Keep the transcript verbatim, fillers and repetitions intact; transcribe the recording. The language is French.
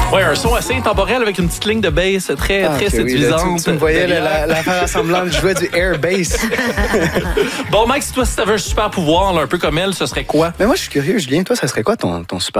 Ouais, un son assez intemporel avec une petite ligne de bass très, Ah, très okay, séduisante. Oui, là, tu, tu me voyais là, la, la faire assemblante, je jouais du air bass. Bon, Mike, si toi, si t'avais un super pouvoir, là, un peu comme elle, ce serait quoi? Mais moi, je suis curieux, Julien, toi, ça serait quoi ton, ton super